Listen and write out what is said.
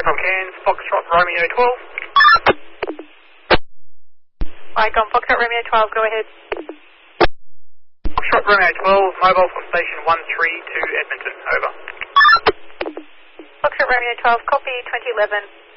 From Cairns, Foxtrot Romeo 12. Icon Foxtrot Romeo 12, go ahead. Foxtrot Romeo 12, mobile for station 13 to Edmonton, over. Foxtrot Romeo 12, copy 2011.